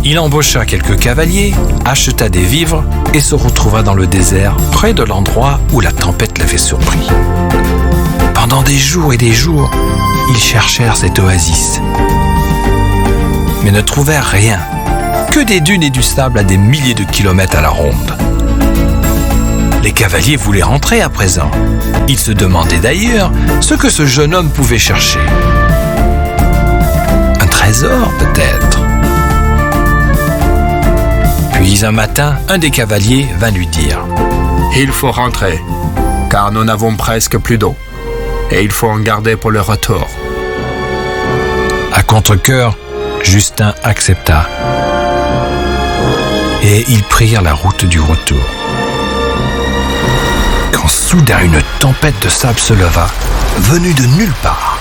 Il embaucha quelques cavaliers, acheta des vivres et se retrouva dans le désert, près de l'endroit où la tempête l'avait surpris. Pendant des jours et des jours, ils cherchèrent cette oasis, mais ne trouvèrent rien, que des dunes et du sable à des milliers de kilomètres à la ronde. Les cavaliers voulaient rentrer à présent. Ils se demandaient d'ailleurs ce que ce jeune homme pouvait chercher. Un trésor peut-être. Puis un matin, un des cavaliers vint lui dire « Il faut rentrer, car nous n'avons presque plus d'eau, et il faut en garder pour le retour. » À contre-cœur, Justin accepta. Et ils prirent la route du retour. Quand soudain une tempête de sable se leva, venue de nulle part.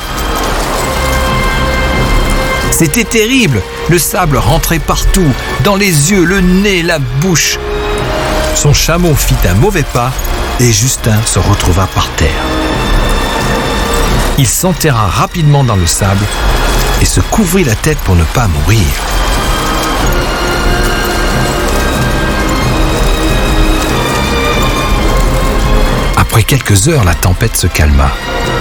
C'était terrible, le sable rentrait partout, dans les yeux, le nez, la bouche. Son chameau fit un mauvais pas et Justin se retrouva par terre. Il s'enterra rapidement dans le sable et se couvrit la tête pour ne pas mourir. Après quelques heures, la tempête se calma.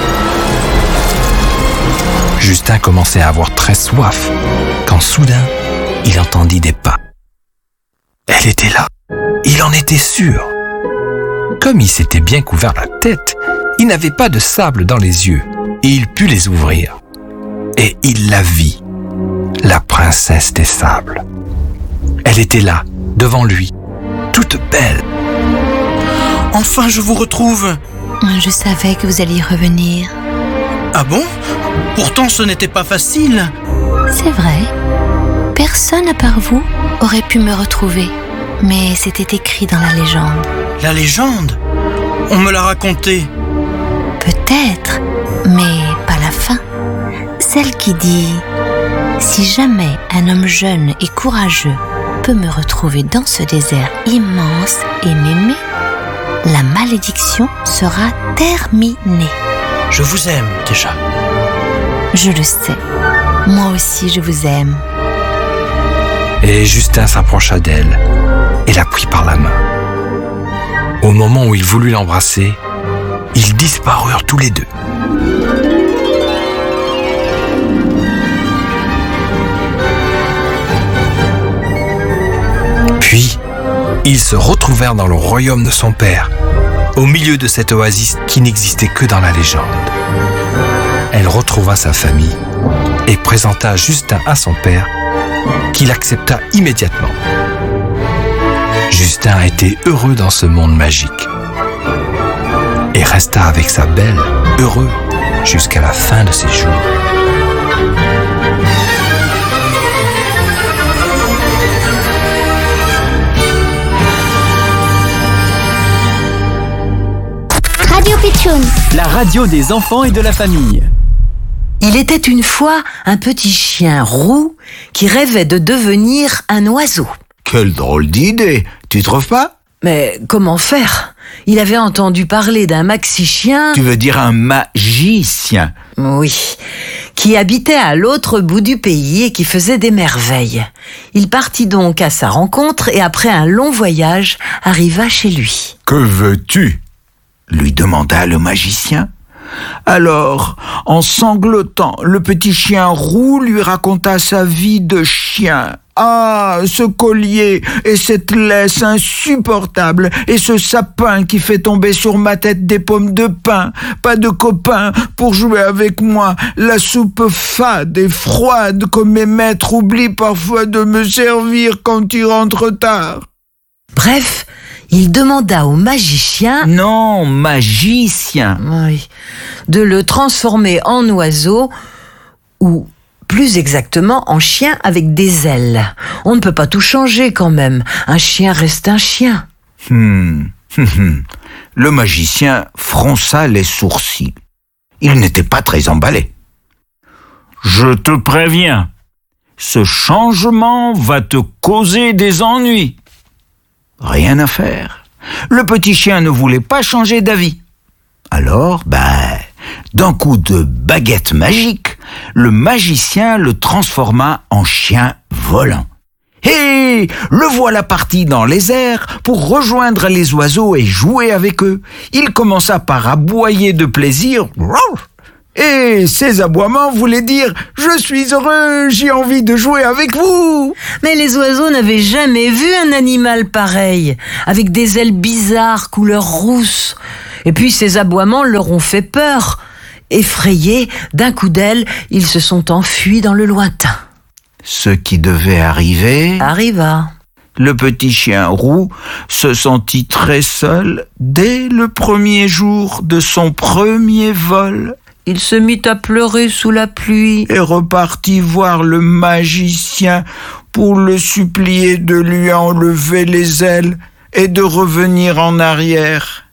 Justin commençait à avoir très soif, quand soudain, il entendit des pas. Elle était là, il en était sûr. Comme il s'était bien couvert la tête, il n'avait pas de sable dans les yeux, et il put les ouvrir. Et il la vit, la princesse des sables. Elle était là, devant lui, toute belle. « Enfin, je vous retrouve !» Je savais que vous alliez revenir. Ah bon ? Pourtant, ce n'était pas facile. C'est vrai. Personne à part vous aurait pu me retrouver. Mais c'était écrit dans la légende. La légende ? On me l'a raconté. Peut-être, mais pas la fin. Celle qui dit « Si jamais un homme jeune et courageux peut me retrouver dans ce désert immense et m'aimer, la malédiction sera terminée. » Je vous aime déjà. Je le sais. Moi aussi, je vous aime. Et Justin s'approcha d'elle et la prit par la main. Au moment où il voulut l'embrasser, ils disparurent tous les deux. Puis, ils se retrouvèrent dans le royaume de son père, au milieu de cette oasis qui n'existait que dans la légende. Elle retrouva sa famille et présenta Justin à son père, qui l'accepta immédiatement. Justin était heureux dans ce monde magique et resta avec sa belle, heureux jusqu'à la fin de ses jours. Radio Pitchoun, la radio des enfants et de la famille. Il était une fois un petit chien roux qui rêvait de devenir un oiseau. Quelle drôle d'idée, tu trouves pas ? Mais comment faire ? Il avait entendu parler d'un maxi-chien... Tu veux dire un magicien ? Oui, qui habitait à l'autre bout du pays et qui faisait des merveilles. Il partit donc à sa rencontre et après un long voyage, arriva chez lui. Que veux-tu ? Lui demanda le magicien. Alors, en sanglotant, le petit chien roux lui raconta sa vie de chien. Ah, ce collier et cette laisse insupportable et ce sapin qui fait tomber sur ma tête des pommes de pin. Pas de copain pour jouer avec moi. La soupe fade et froide comme mes maîtres oublient parfois de me servir quand ils rentrent tard. Bref, il demanda au magicien... Non, magicien. Oui, de le transformer en oiseau ou... plus exactement en chien avec des ailes. On ne peut pas tout changer quand même. Un chien reste un chien. Le magicien fronça les sourcils. Il n'était pas très emballé. Je te préviens, ce changement va te causer des ennuis. Rien à faire. Le petit chien ne voulait pas changer d'avis. Alors, d'un coup de baguette magique, le magicien le transforma en chien volant. Et le voilà parti dans les airs pour rejoindre les oiseaux et jouer avec eux. Il commença par aboyer de plaisir. Et ces aboiements voulaient dire « Je suis heureux, j'ai envie de jouer avec vous !» Mais les oiseaux n'avaient jamais vu un animal pareil, avec des ailes bizarres, couleur rousse. Et puis ces aboiements leur ont fait peur. Effrayés, d'un coup d'aile, ils se sont enfuis dans le lointain. Ce qui devait arriver Arriva. Le petit chien roux se sentit très seul dès le premier jour de son premier vol. Il se mit à pleurer sous la pluie Et repartit voir le magicien pour le supplier de lui enlever les ailes et de revenir en arrière.